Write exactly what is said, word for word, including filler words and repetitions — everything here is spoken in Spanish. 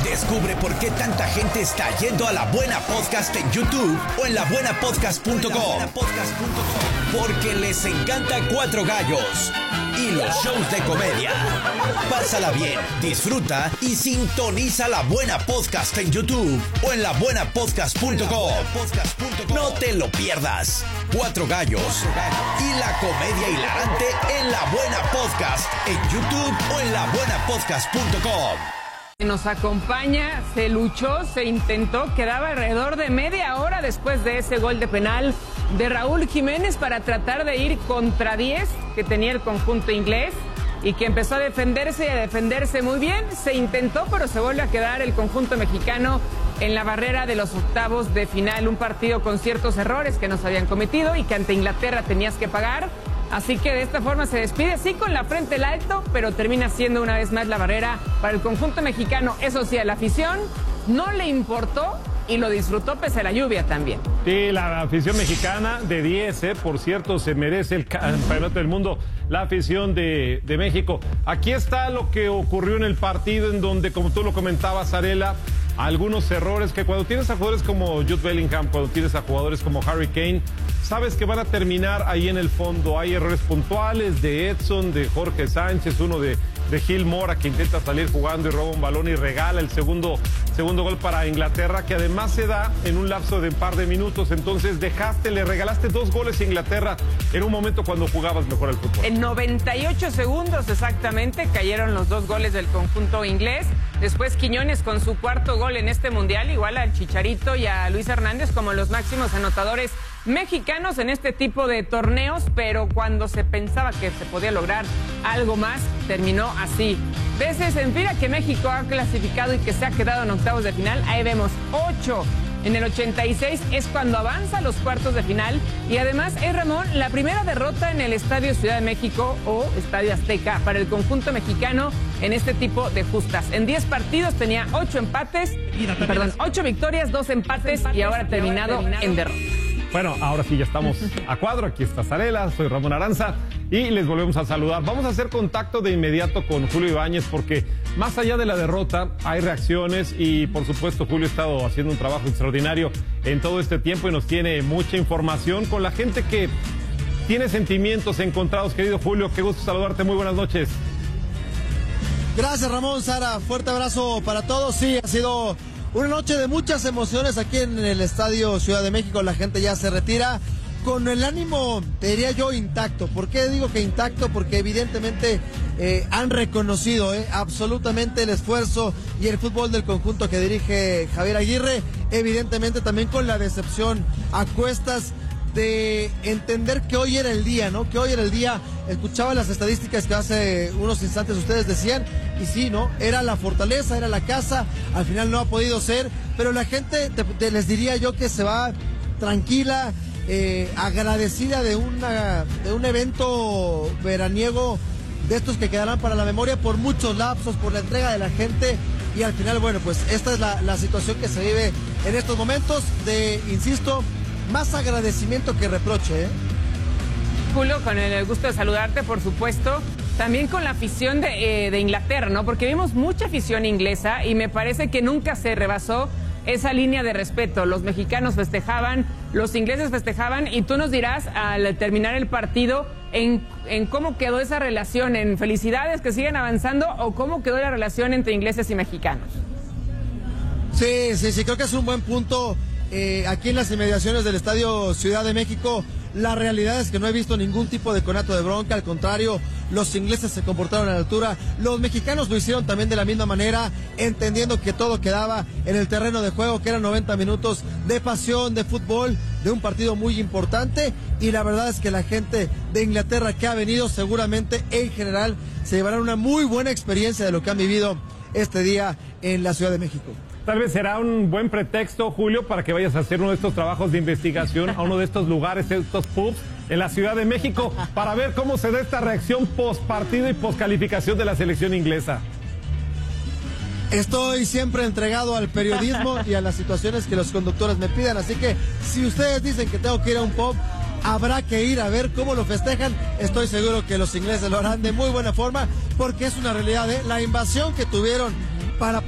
Descubre por qué tanta gente está yendo a La Buena Podcast en YouTube o en la buena podcast punto com. Porque les encanta Cuatro Gallos y los shows de comedia. Pásala bien, disfruta y sintoniza La Buena Podcast en YouTube o en la buena podcast punto com. No te lo pierdas. Cuatro Gallos y la comedia hilarante en La Buena Podcast en YouTube o en la buena podcast punto com. Nos acompaña, se luchó, se intentó, quedaba alrededor de media hora después de ese gol de penal de Raúl Jiménez para tratar de ir contra diez que tenía el conjunto inglés y que empezó a defenderse y a defenderse muy bien. Se intentó, pero se vuelve a quedar el conjunto mexicano en la barrera de los octavos de final. Un partido con ciertos errores que nos habían cometido y que ante Inglaterra tenías que pagar. Así que de esta forma se despide, sí con la frente al alto, pero termina siendo una vez más la barrera para el conjunto mexicano. Eso sí, a la afición no le importó y lo disfrutó pese a la lluvia también. Sí, la afición mexicana de diez, eh, por cierto, se merece el campeonato del mundo, la afición de, de México. Aquí está lo que ocurrió en el partido en donde, como tú lo comentabas, Arela, algunos errores que cuando tienes a jugadores como Jude Bellingham, cuando tienes a jugadores como Harry Kane, sabes que van a terminar ahí en el fondo. Hay errores puntuales de Edson, de Jorge Sánchez, uno de, de Gil Mora que intenta salir jugando y roba un balón y regala el segundo, segundo gol para Inglaterra, que además se da en un lapso de un par de minutos. Entonces dejaste, le regalaste dos goles a Inglaterra en un momento cuando jugabas mejor al fútbol. En noventa y ocho segundos exactamente cayeron los dos goles del conjunto inglés. Después Quiñones con su cuarto gol en este mundial, igual al Chicharito y a Luis Hernández como los máximos anotadores mexicanos en este tipo de torneos, pero cuando se pensaba que se podía lograr algo más, terminó así. Veces en fila que México ha clasificado y que se ha quedado en octavos de final, ahí vemos ocho. En el ochenta y seis es cuando avanza a los cuartos de final y además es, Ramón, la primera derrota en el Estadio Ciudad de México o Estadio Azteca para el conjunto mexicano en este tipo de justas. En diez partidos tenía ocho empates, perdón, ocho victorias, dos empates y ahora ha terminado en derrota. Bueno, ahora sí ya estamos a cuadro. Aquí está Zarela, soy Ramón Aranza y les volvemos a saludar. Vamos a hacer contacto de inmediato con Julio Ibáñez porque más allá de la derrota hay reacciones y por supuesto Julio ha estado haciendo un trabajo extraordinario en todo este tiempo y nos tiene mucha información con la gente que tiene sentimientos encontrados. Querido Julio, qué gusto saludarte, muy buenas noches. Gracias Ramón, Sara, fuerte abrazo para todos. Sí, ha sido una noche de muchas emociones aquí en el Estadio Ciudad de México. La gente ya se retira con el ánimo, te diría yo, intacto. ¿Por qué digo que intacto? Porque evidentemente eh, han reconocido eh, absolutamente el esfuerzo y el fútbol del conjunto que dirige Javier Aguirre. Evidentemente también con la decepción a cuestas de entender que hoy era el día, ¿no? Que hoy era el día. Escuchaba las estadísticas que hace unos instantes ustedes decían, y sí, ¿no? Era la fortaleza, era la casa, al final no ha podido ser, pero la gente, te, te les diría yo que se va tranquila, eh, agradecida de, una, de un evento veraniego de estos que quedarán para la memoria por muchos lapsos, por la entrega de la gente, y al final, bueno, pues esta es la, la situación que se vive en estos momentos de, insisto, más agradecimiento que reproche, ¿eh? Julio, con el gusto de saludarte, por supuesto. También con la afición de, eh, de Inglaterra, ¿no? Porque vimos mucha afición inglesa y me parece que nunca se rebasó esa línea de respeto. Los mexicanos festejaban, los ingleses festejaban y tú nos dirás al terminar el partido en, en cómo quedó esa relación, en felicidades que siguen avanzando o cómo quedó la relación entre ingleses y mexicanos. Sí, sí, sí, creo que es un buen punto. Eh, aquí en las inmediaciones del Estadio Ciudad de México, la realidad es que no he visto ningún tipo de conato de bronca, al contrario, los ingleses se comportaron a la altura, los mexicanos lo hicieron también de la misma manera, entendiendo que todo quedaba en el terreno de juego, que eran noventa minutos de pasión, de fútbol, de un partido muy importante, y la verdad es que la gente de Inglaterra que ha venido seguramente en general se llevará una muy buena experiencia de lo que han vivido este día en la Ciudad de México. Tal vez será un buen pretexto, Julio, para que vayas a hacer uno de estos trabajos de investigación a uno de estos lugares, estos pubs en la Ciudad de México, para ver cómo se da esta reacción post partido y post calificación de la selección inglesa. Estoy siempre entregado al periodismo y a las situaciones que los conductores me pidan, así que si ustedes dicen que tengo que ir a un pub, habrá que ir a ver cómo lo festejan. Estoy seguro que los ingleses lo harán de muy buena forma, porque es una realidad, ¿eh? La invasión que tuvieron para